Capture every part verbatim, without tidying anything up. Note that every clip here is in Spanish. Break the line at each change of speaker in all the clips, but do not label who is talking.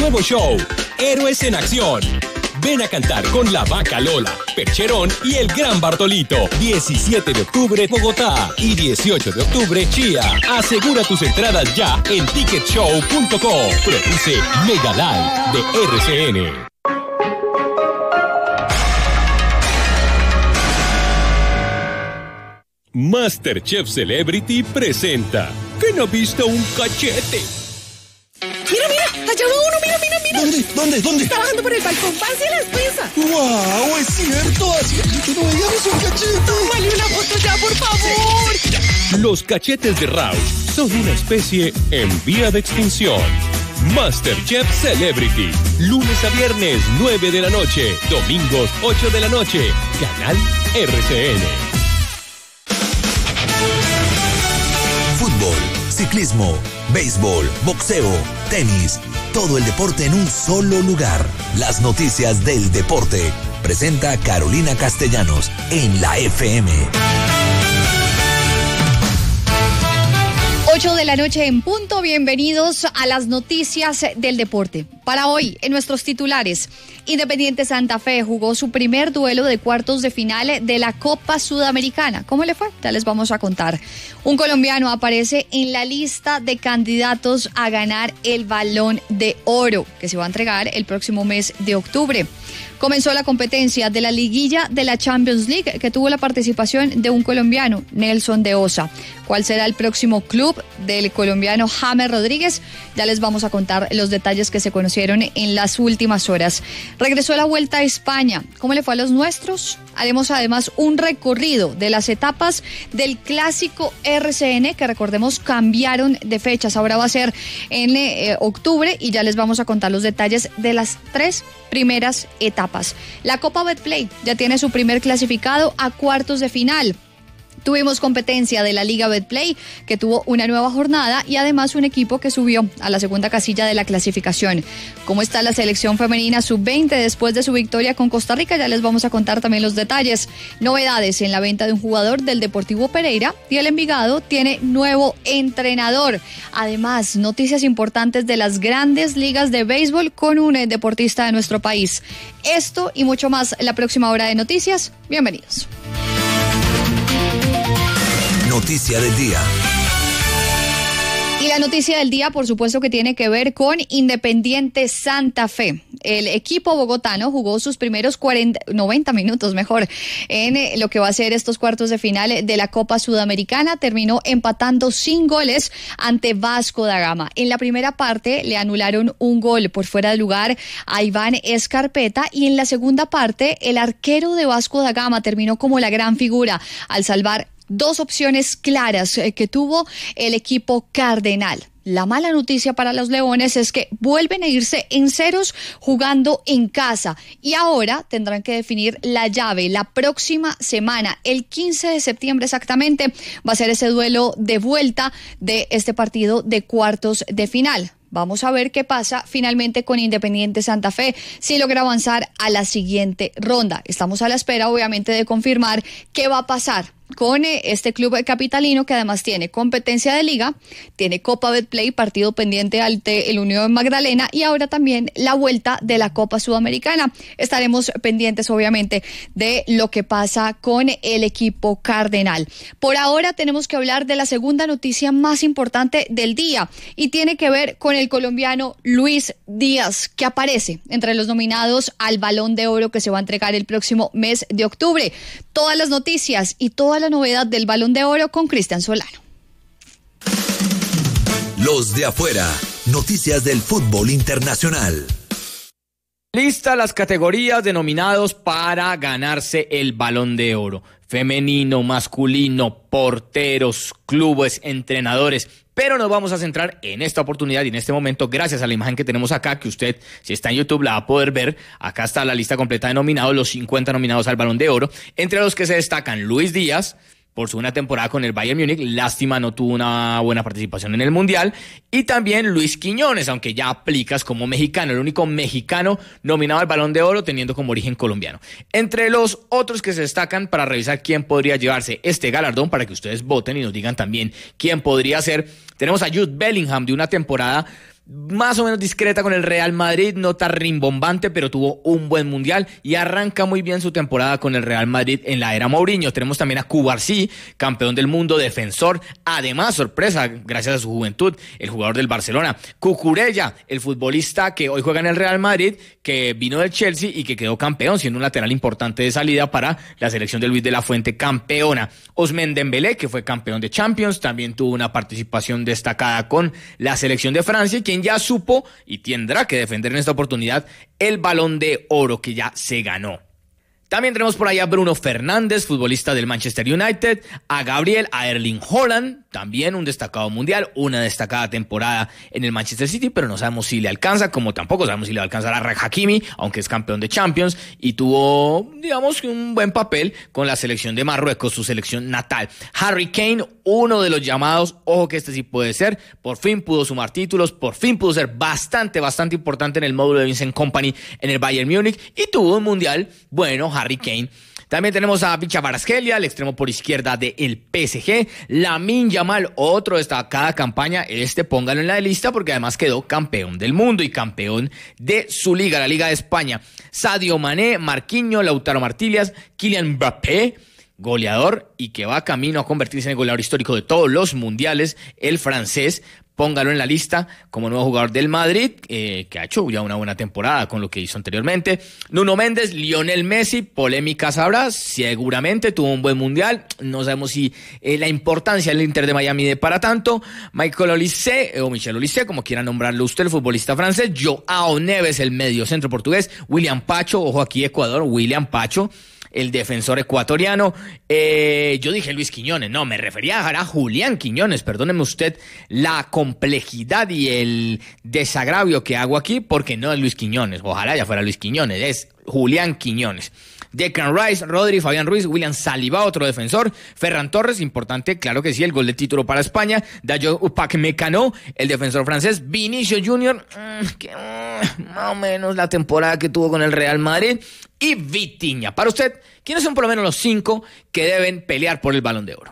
nuevo show, Héroes en Acción. Ven a cantar con La Vaca Lola, Percherón y el Gran Bartolito. diecisiete de octubre, Bogotá. Y dieciocho de octubre, Chía. Asegura tus entradas ya en ticket show punto com. Produce Mega Live de R C N. MasterChef Celebrity presenta ¿Quién no ha visto un cachete?
Mira, mira, allá va uno, mira, mira, mira.
¿Dónde? ¿Dónde? ¿Dónde?
Está bajando por el balcón, pase las pesas.
¡Wow! Es cierto, así que no veíamos un cachete.
Tómale una foto ya, por favor.
Los cachetes de Rausch son una especie en vía de extinción. MasterChef Celebrity, lunes a viernes, nueve de la noche, domingos, ocho de la noche, canal R C N.
Fútbol, ciclismo, béisbol, boxeo, tenis, todo el deporte en un solo lugar. Las noticias del deporte. Presenta Carolina Castellanos en la F M.
ocho de la noche en punto, bienvenidos a las noticias del deporte. Para hoy, en nuestros titulares, Independiente Santa Fe jugó su primer duelo de cuartos de final de la Copa Sudamericana. ¿Cómo le fue? Ya les vamos a contar. Un colombiano aparece en la lista de candidatos a ganar el Balón de Oro, que se va a entregar el próximo mes de octubre. Comenzó la competencia de la liguilla de la Champions League, que tuvo la participación de un colombiano, Nelson de Osa. ¿Cuál será el próximo club del colombiano James Rodríguez? Ya les vamos a contar los detalles que se conocieron en las últimas horas. Regresó la Vuelta a España. ¿Cómo le fue a los nuestros? Haremos además un recorrido de las etapas del Clásico R C N, que recordemos cambiaron de fechas. Ahora va a ser en eh, octubre y ya les vamos a contar los detalles de las tres primeras etapas. La Copa Betplay ya tiene su primer clasificado a cuartos de final. Tuvimos competencia de la Liga Betplay, que tuvo una nueva jornada y además un equipo que subió a la segunda casilla de la clasificación. ¿Cómo está la selección femenina sub veinte después de su victoria con Costa Rica? Ya les vamos a contar también los detalles. Novedades en la venta de un jugador del Deportivo Pereira y el Envigado tiene nuevo entrenador. Además, noticias importantes de las grandes ligas de béisbol con un deportista de nuestro país. Esto y mucho más en la próxima hora de noticias. Bienvenidos.
Noticia del día.
Y la noticia del día, por supuesto, que tiene que ver con Independiente Santa Fe. El equipo bogotano jugó sus primeros cuarenta, noventa minutos, mejor, en lo que va a ser estos cuartos de final de la Copa Sudamericana. Terminó empatando sin goles ante Vasco da Gama. En la primera parte le anularon un gol por fuera de lugar a Iván Escarpeta y en la segunda parte el arquero de Vasco da Gama terminó como la gran figura al salvar dos opciones claras que tuvo el equipo cardenal. La mala noticia para los Leones es que vuelven a irse en ceros jugando en casa y ahora tendrán que definir la llave la próxima semana. El quince de septiembre exactamente va a ser ese duelo de vuelta de este partido de cuartos de final. Vamos a ver qué pasa finalmente con Independiente Santa Fe, si logra avanzar a la siguiente ronda. Estamos a la espera, obviamente, de confirmar qué va a pasar con este club capitalino, que además tiene competencia de liga, tiene Copa Betplay, partido pendiente ante el Unión Magdalena y ahora también la vuelta de la Copa Sudamericana. Estaremos pendientes, obviamente, de lo que pasa con el equipo cardenal. Por ahora tenemos que hablar de la segunda noticia más importante del día y tiene que ver con el colombiano Luis Díaz, que aparece entre los nominados al Balón de Oro que se va a entregar el próximo mes de octubre. Todas las noticias y toda la novedad del Balón de Oro con Cristian Solano.
Los de afuera, noticias del fútbol internacional.
Lista las categorías de nominados para ganarse el Balón de Oro. Femenino, masculino, porteros, clubes, entrenadores. Pero nos vamos a centrar en esta oportunidad y en este momento, gracias a la imagen que tenemos acá, que usted, si está en YouTube, la va a poder ver. Acá está la lista completa de nominados, los cincuenta nominados al Balón de Oro, entre los que se destacan Luis Díaz, por su una temporada con el Bayern Múnich, lástima no tuvo una buena participación en el Mundial, y también Luis Quiñones, aunque ya aplicas como mexicano, el único mexicano nominado al Balón de Oro teniendo como origen colombiano. Entre los otros que se destacan para revisar quién podría llevarse este galardón, para que ustedes voten y nos digan también quién podría ser, tenemos a Jude Bellingham, de una temporada más o menos discreta con el Real Madrid, no tan rimbombante, pero tuvo un buen mundial y arranca muy bien su temporada con el Real Madrid en la era Mourinho. Tenemos también a Cubarsí, campeón del mundo, defensor, además sorpresa gracias a su juventud, el jugador del Barcelona. Cucurella, el futbolista que hoy juega en el Real Madrid, que vino del Chelsea y que quedó campeón, siendo un lateral importante de salida para la selección de Luis de la Fuente, campeona. Ousmane Dembélé, que fue campeón de Champions, también tuvo una participación destacada con la selección de Francia, quien ya supo y tendrá que defender en esta oportunidad el Balón de Oro que ya se ganó. También tenemos por allá a Bruno Fernández, futbolista del Manchester United, a Gabriel, a Erling Haaland, también un destacado mundial, una destacada temporada en el Manchester City, pero no sabemos si le alcanza, como tampoco sabemos si le va a alcanzar a Raj Hakimi, aunque es campeón de Champions, y tuvo, digamos, un buen papel con la selección de Marruecos, su selección natal. Harry Kane, uno de los llamados, ojo que este sí puede ser, por fin pudo sumar títulos, por fin pudo ser bastante, bastante importante en el módulo de Vincent Kompany en el Bayern Múnich, y tuvo un mundial bueno, Harry Kane. También tenemos a Vicha Kvaratskhelia, el extremo por izquierda del P S G. Lamine Yamal, otro de esta cada campaña. Este póngalo en la lista porque además quedó campeón del mundo y campeón de su liga, la Liga de España. Sadio Mané, Marquinhos, Lautaro Martínez, Kylian Mbappé, goleador y que va camino a convertirse en el goleador histórico de todos los mundiales, el francés. Póngalo en la lista como nuevo jugador del Madrid, eh, que ha hecho ya una buena temporada con lo que hizo anteriormente. Nuno Méndez, Lionel Messi, polémicas habrá, seguramente tuvo un buen mundial. No sabemos si eh, la importancia del Inter de Miami de para tanto. Michael Olise, eh, o Michel Olise, como quiera nombrarlo usted, el futbolista francés. Joao Neves, el medio centro portugués. William Pacho, ojo aquí Ecuador, William Pacho, el defensor ecuatoriano. Eh, yo dije Luis Quiñones, no, me refería a Julián Quiñones, perdóneme usted la complejidad y el desagravio que hago aquí, porque no es Luis Quiñones, ojalá ya fuera Luis Quiñones, es Julián Quiñones. Declan Rice, Rodri, Fabián Ruiz, William Saliba, otro defensor, Ferran Torres, importante, claro que sí, el gol de título para España, Dayo Upamecano, el defensor francés, Vinicius Junior, mmm, que mmm, más o menos la temporada que tuvo con el Real Madrid, y Vitinha. Para usted, ¿quiénes son por lo menos los cinco que deben pelear por el Balón de Oro?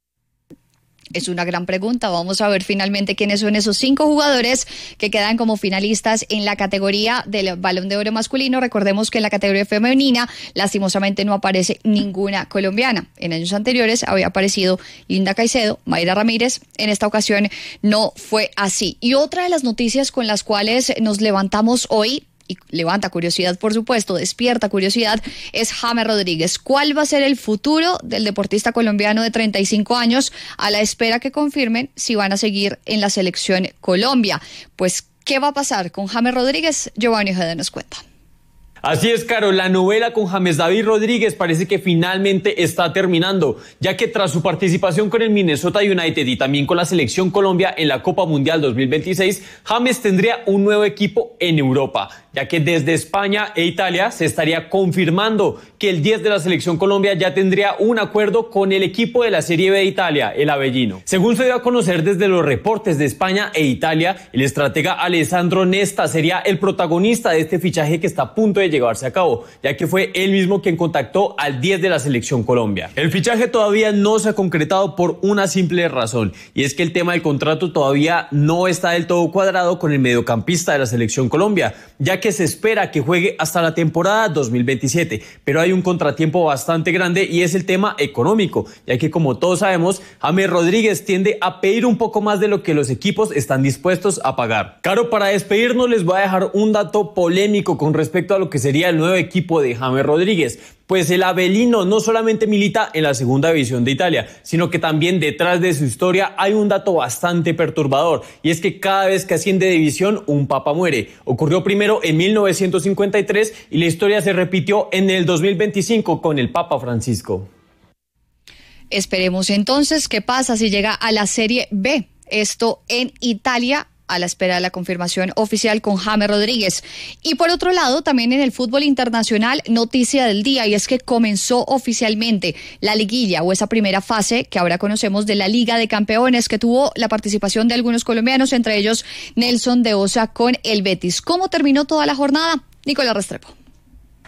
Es una gran pregunta. Vamos a ver finalmente quiénes son esos cinco jugadores que quedan como finalistas en la categoría del Balón de Oro masculino. Recordemos que en la categoría femenina, lastimosamente, no aparece ninguna colombiana. En años anteriores había aparecido Linda Caicedo, Mayra Ramírez. En esta ocasión no fue así. Y otra de las noticias con las cuales nos levantamos hoy, y levanta curiosidad, por supuesto, despierta curiosidad, es James Rodríguez. ¿Cuál va a ser el futuro del deportista colombiano de treinta y cinco años a la espera que confirmen si van a seguir en la selección Colombia? Pues, ¿qué va a pasar con James Rodríguez? Giovanni Ojeda nos cuenta.
Así es, Caro, la novela con James David Rodríguez parece que finalmente está terminando, ya que tras su participación con el Minnesota United y también con la Selección Colombia en la Copa Mundial dos mil veintiséis, James tendría un nuevo equipo en Europa, ya que desde España e Italia se estaría confirmando que el diez de la Selección Colombia ya tendría un acuerdo con el equipo de la Serie B de Italia, el Avellino. Según se dio a conocer desde los reportes de España e Italia, el estratega Alessandro Nesta sería el protagonista de este fichaje que está a punto de llevarse a cabo, ya que fue él mismo quien contactó al diez de la Selección Colombia. El fichaje todavía no se ha concretado por una simple razón, y es que el tema del contrato todavía no está del todo cuadrado con el mediocampista de la Selección Colombia, ya que se espera que juegue hasta la temporada dos mil veintisiete, pero hay un contratiempo bastante grande y es el tema económico, ya que como todos sabemos, James Rodríguez tiende a pedir un poco más de lo que los equipos están dispuestos a pagar. Claro, para despedirnos les voy a dejar un dato polémico con respecto a lo que sería el nuevo equipo de James Rodríguez. Pues el Avellino no solamente milita en la segunda división de Italia, sino que también detrás de su historia hay un dato bastante perturbador, y es que cada vez que asciende de división, un papa muere. Ocurrió primero en mil novecientos cincuenta y tres y la historia se repitió en el dos mil veinticinco con el Papa Francisco.
Esperemos entonces qué pasa si llega a la Serie B, esto en Italia, a la espera de la confirmación oficial con James Rodríguez. Y por otro lado, también en el fútbol internacional, noticia del día, y es que comenzó oficialmente la liguilla, o esa primera fase que ahora conocemos de la Liga de Campeones, que tuvo la participación de algunos colombianos, entre ellos Nelson de Osa con el Betis. ¿Cómo terminó toda la jornada? Nicolás Restrepo.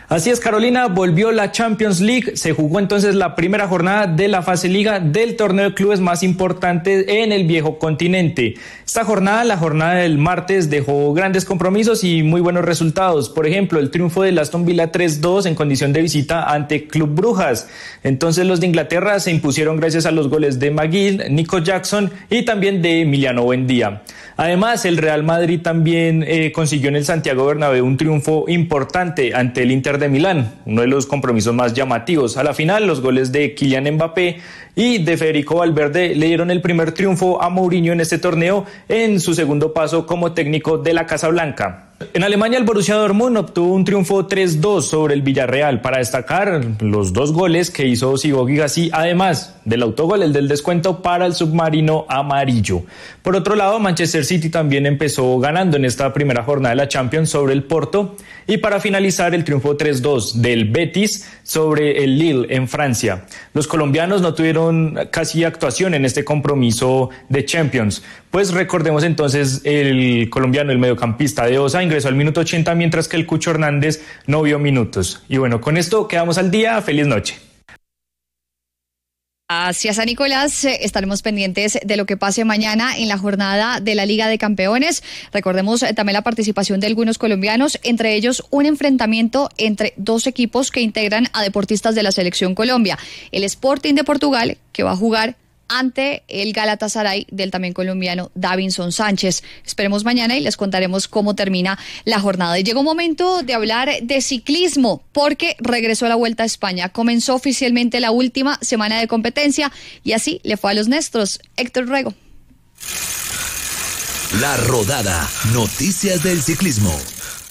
Así es, Carolina, volvió la Champions League, se jugó entonces la primera jornada de la fase liga del torneo de clubes más importante en el viejo continente. Esta jornada, la jornada del martes, dejó grandes compromisos y muy buenos resultados. Por ejemplo, el triunfo del Aston Villa tres dos en condición de visita ante Club Brujas. Entonces los de Inglaterra se impusieron gracias a los goles de McGill, Nico Jackson y también de Emiliano Buendía. Además, el Real Madrid también eh, consiguió en el Santiago Bernabéu un triunfo importante ante el Inter de Milán, uno de los compromisos más llamativos. A la final, los goles de Kylian Mbappé y de Federico Valverde le dieron el primer triunfo a Mourinho en este torneo en su segundo paso como técnico de la Casa Blanca. En Alemania, el Borussia Dortmund obtuvo un triunfo tres dos sobre el Villarreal. Para destacar los dos goles que hizo Sigo Guigassi, además del autogol, el del descuento para el submarino amarillo. Por otro lado, Manchester City también empezó ganando en esta primera jornada de la Champions sobre el Porto. Y para finalizar, el triunfo tres dos del Betis sobre el Lille en Francia. Los colombianos no tuvieron casi actuación en este compromiso de Champions. Pues recordemos entonces, el colombiano, el mediocampista de Osa, ingresó al minuto ochenta, mientras que el Cucho Hernández no vio minutos. Y bueno, con esto quedamos al día. Feliz noche.
Gracias a Nicolás, estaremos pendientes de lo que pase mañana en la jornada de la Liga de Campeones. Recordemos también la participación de algunos colombianos, entre ellos un enfrentamiento entre dos equipos que integran a deportistas de la Selección Colombia. El Sporting de Portugal, que va a jugar ante el Galatasaray del también colombiano Davinson Sánchez. Esperemos mañana y les contaremos cómo termina la jornada. Y llegó un momento de hablar de ciclismo, porque regresó la Vuelta a España. Comenzó oficialmente la última semana de competencia y así le fue a los nuestros. Héctor Rego.
La Rodada, noticias del ciclismo.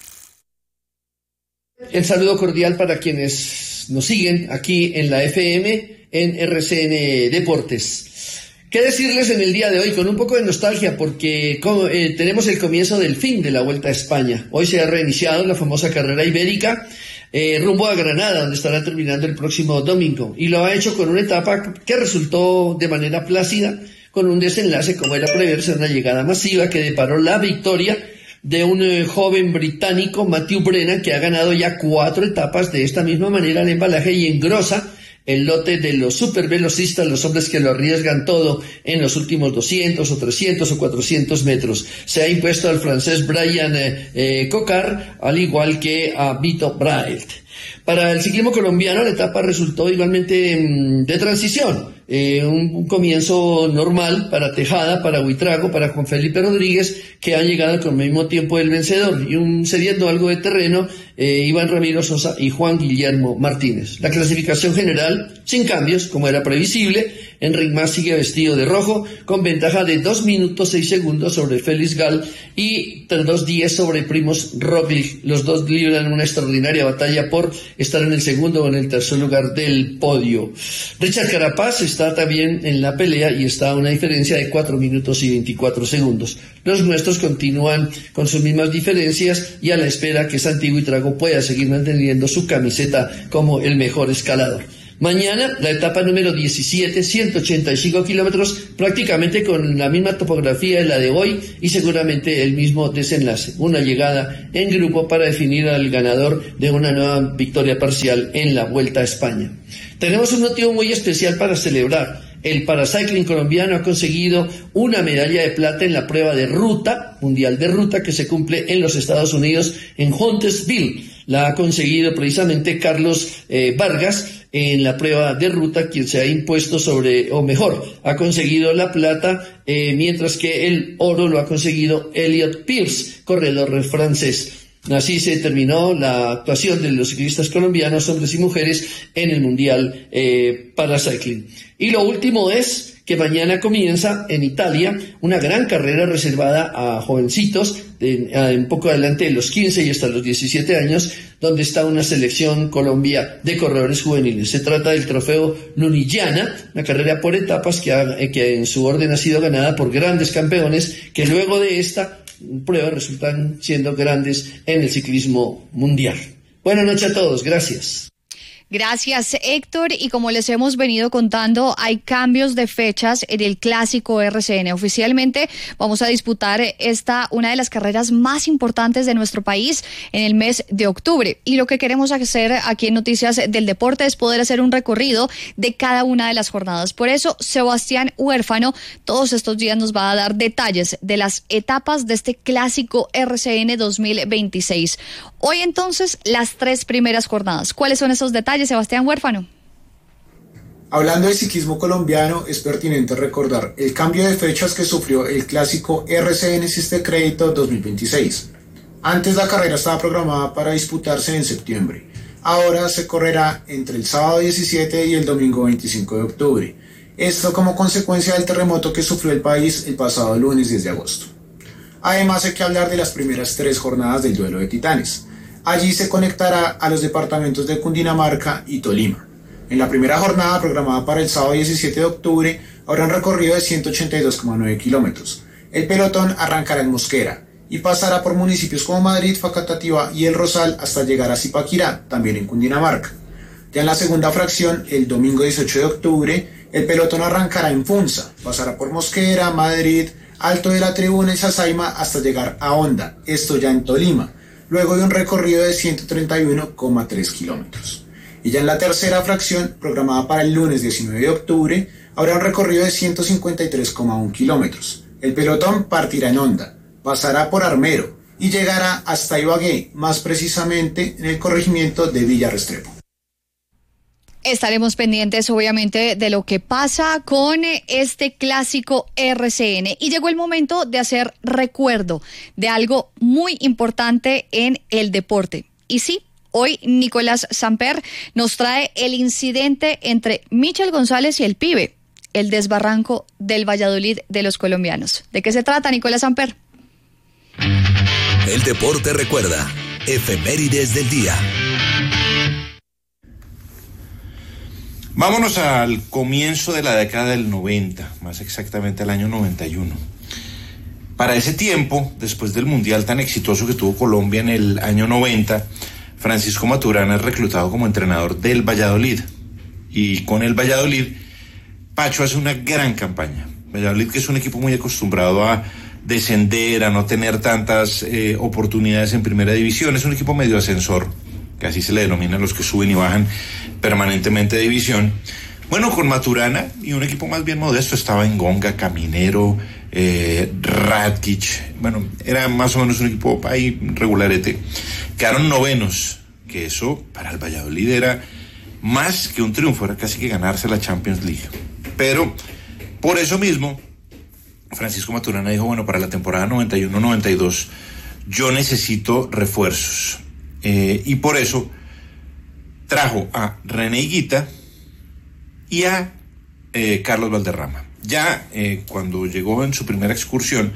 El saludo cordial para quienes nos siguen aquí en la F M, en R C N Deportes. ¿Qué decirles en el día de hoy? Con un poco de nostalgia, porque como, eh, tenemos el comienzo del fin de la Vuelta a España. Hoy se ha reiniciado la famosa carrera ibérica eh, rumbo a Granada, donde estará terminando el próximo domingo. Y lo ha hecho con una etapa que resultó de manera plácida, con un desenlace, como era preverse, una llegada masiva que deparó la victoria de un eh, joven británico, Matthew Brennan, que ha ganado ya cuatro etapas de esta misma manera al embalaje y engrosa el lote de los supervelocistas, los hombres que lo arriesgan todo en los últimos doscientos o trescientos o cuatrocientos metros. Se ha impuesto al francés Brian eh, eh, Cocard, al igual que a Vito Braelt. Para el ciclismo colombiano, la etapa resultó igualmente mmm, de transición. Eh, un, un comienzo normal para Tejada, para Buitrago, para Juan Felipe Rodríguez, que han llegado con el mismo tiempo del vencedor, y un cediendo algo de terreno, eh, Iván Ramiro Sosa y Juan Guillermo Martínez. La clasificación general, sin cambios, como era previsible. Enric Mas sigue vestido de rojo, con ventaja de dos minutos seis segundos sobre Félix Gall y dos diez sobre Primoz Roglic. Los dos libran una extraordinaria batalla por estar en el segundo o en el tercer lugar del podio. Richard Carapaz está también en la pelea y está a una diferencia de cuatro minutos y veinticuatro segundos. Los nuestros continúan con sus mismas diferencias y a la espera que Santi Buitrago pueda seguir manteniendo su camiseta como el mejor escalador. Mañana, la etapa número diecisiete, ciento ochenta y cinco kilómetros, prácticamente con la misma topografía de la de hoy y seguramente el mismo desenlace. Una llegada en grupo para definir al ganador de una nueva victoria parcial en la Vuelta a España. Tenemos un motivo muy especial para celebrar. El paracycling colombiano ha conseguido una medalla de plata en la prueba de ruta, mundial de ruta, que se cumple en los Estados Unidos, en Huntersville. La ha conseguido precisamente Carlos eh, Vargas en la prueba de ruta, quien se ha impuesto sobre, o mejor, ha conseguido la plata, eh, mientras que el oro lo ha conseguido Elliot Pierce, corredor francés. Así se terminó la actuación de los ciclistas colombianos, hombres y mujeres, en el Mundial eh, Paracycling. Y lo último es que mañana comienza en Italia una gran carrera reservada a jovencitos, de, a, un poco adelante de los quince y hasta los diecisiete años, donde está una selección Colombia de corredores juveniles. Se trata del trofeo Lunigiana, una carrera por etapas que, ha, que en su orden ha sido ganada por grandes campeones, que luego de esta prueba resultan siendo grandes en el ciclismo mundial. Buenas noches a todos, gracias.
Gracias, Héctor. Y como les hemos venido contando, hay cambios de fechas en el Clásico R C N. Oficialmente vamos a disputar esta, una de las carreras más importantes de nuestro país en el mes de octubre. Y lo que queremos hacer aquí en Noticias del Deporte es poder hacer un recorrido de cada una de las jornadas. Por eso, Sebastián Huérfano todos estos días nos va a dar detalles de las etapas de este Clásico R C N dos mil veintiséis. Hoy entonces, las tres primeras jornadas. ¿Cuáles son esos detalles, Sebastián Huérfano?
Hablando del ciclismo colombiano, es pertinente recordar el cambio de fechas que sufrió el Clásico R C N Siste Crédito dos mil veintiséis. Antes la carrera estaba programada para disputarse en septiembre. Ahora se correrá entre el sábado diecisiete y el domingo veinticinco de octubre. Esto como consecuencia del terremoto que sufrió el país el pasado lunes diez de agosto. Además hay que hablar de las primeras tres jornadas del Duelo de Titanes. Allí se conectará a los departamentos de Cundinamarca y Tolima. En la primera jornada, programada para el sábado diecisiete de octubre, habrá un recorrido de ciento ochenta y dos coma nueve kilómetros. El pelotón arrancará en Mosquera y pasará por municipios como Madrid, Facatativá y El Rosal hasta llegar a Zipaquirá, también en Cundinamarca. Ya en la segunda fracción, el domingo dieciocho de octubre, el pelotón arrancará en Funza, pasará por Mosquera, Madrid, Alto de la Tribuna y Sasaima hasta llegar a Honda, esto ya en Tolima, luego de un recorrido de ciento treinta y uno coma tres kilómetros. Y ya en la tercera fracción, programada para el lunes diecinueve de octubre, habrá un recorrido de ciento cincuenta y tres coma uno kilómetros. El pelotón partirá en Honda, pasará por Armero y llegará hasta Ibagué, más precisamente en el corregimiento de Villa Restrepo.
Estaremos pendientes, obviamente, de lo que pasa con este Clásico R C N. Y llegó el momento de hacer recuerdo de algo muy importante en el deporte. Y sí, hoy Nicolás Samper nos trae el incidente entre Michel González y el Pibe, el desbarranco del Valladolid de los colombianos. ¿De qué se trata, Nicolás Samper?
El deporte recuerda. Efemérides del día.
Vámonos al comienzo de la década del noventa, más exactamente al año noventa y uno. Para ese tiempo, después del mundial tan exitoso que tuvo Colombia en el año noventa, Francisco Maturana es reclutado como entrenador del Valladolid. Y con el Valladolid, Pacho hace una gran campaña. Valladolid, que es un equipo muy acostumbrado a descender, a no tener tantas eh, oportunidades en primera división, es un equipo medio ascensor, que así se le denomina a los que suben y bajan permanentemente de división. Bueno, con Maturana y un equipo más bien modesto, estaba Engonga, Caminero, eh, Ratkic, bueno, era más o menos un equipo ahí regularete. Quedaron novenos, que eso para el Valladolid era más que un triunfo, era casi que ganarse la Champions League. Pero por eso mismo, Francisco Maturana dijo, bueno, para la temporada noventa y uno noventa y dos yo necesito refuerzos. Eh, y por eso trajo a René Higuita y a eh, Carlos Valderrama. Ya eh, cuando llegó en su primera excursión,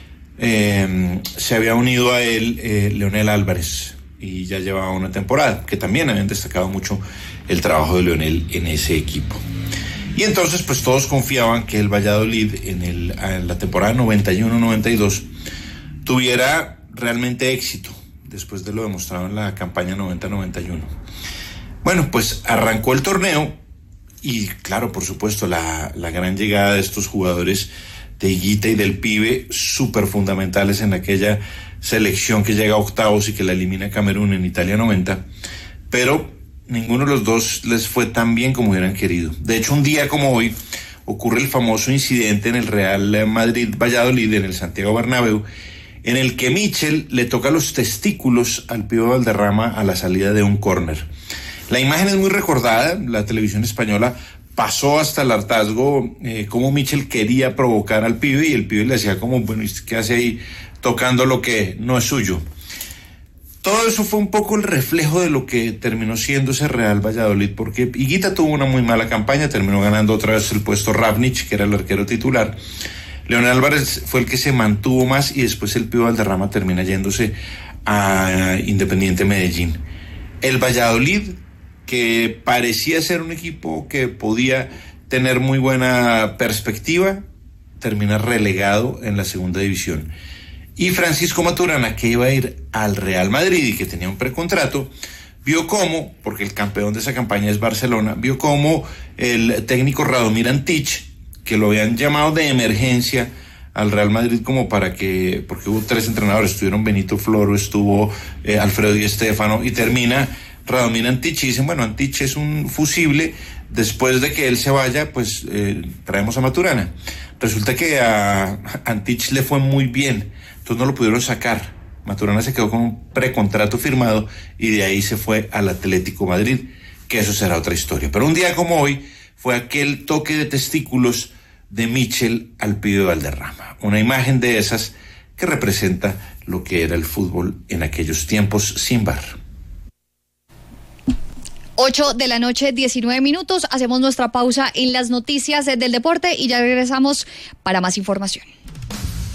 eh, se había unido a él eh, Leonel Álvarez, y ya llevaba una temporada, que también habían destacado mucho el trabajo de Leonel en ese equipo. Y entonces pues todos confiaban que el Valladolid en, el, en la temporada noventa y uno noventa y dos tuviera realmente éxito, después de lo demostrado en la campaña noventa noventa y uno. Bueno, pues arrancó el torneo y claro, por supuesto, la, la gran llegada de estos jugadores de Higuita y del Pibe, súper fundamentales en aquella selección que llega a octavos y que la elimina Camerún en Italia noventa, pero ninguno de los dos les fue tan bien como hubieran querido. De hecho, un día como hoy ocurre el famoso incidente en el Real Madrid-Valladolid, en el Santiago Bernabéu, en el que Michel le toca los testículos al Pibe Valderrama a la salida de un córner. La imagen es muy recordada, la televisión española pasó hasta el hartazgo eh, cómo Michel quería provocar al Pibe y el Pibe le decía como, bueno, ¿qué hace ahí tocando lo que no es suyo? Todo eso fue un poco el reflejo de lo que terminó siendo ese Real Valladolid, porque Higuita tuvo una muy mala campaña, terminó ganando otra vez el puesto Ravnich, que era el arquero titular. Leonel Álvarez fue el que se mantuvo más y después el Pibe Valderrama termina yéndose a Independiente Medellín. El Valladolid, que parecía ser un equipo que podía tener muy buena perspectiva, termina relegado en la segunda división. Y Francisco Maturana, que iba a ir al Real Madrid y que tenía un precontrato, vio cómo, porque el campeón de esa campaña es Barcelona, vio cómo el técnico Radomir Antich, que lo habían llamado de emergencia al Real Madrid como para que, porque hubo tres entrenadores, estuvieron Benito Floro, estuvo eh, Alfredo Di Stéfano, y termina Radomir Antich y dicen, bueno, Antich es un fusible, después de que él se vaya, pues eh, traemos a Maturana. Resulta que a Antich le fue muy bien, entonces no lo pudieron sacar. Maturana se quedó con un precontrato firmado y de ahí se fue al Atlético Madrid, que eso será otra historia. Pero un día como hoy fue aquel toque de testículos de Michel al Pío de Valderrama, una imagen de esas que representa lo que era el fútbol en aquellos tiempos sin V A R.
ocho de la noche, diecinueve minutos, hacemos nuestra pausa en las noticias del deporte y ya regresamos para más información.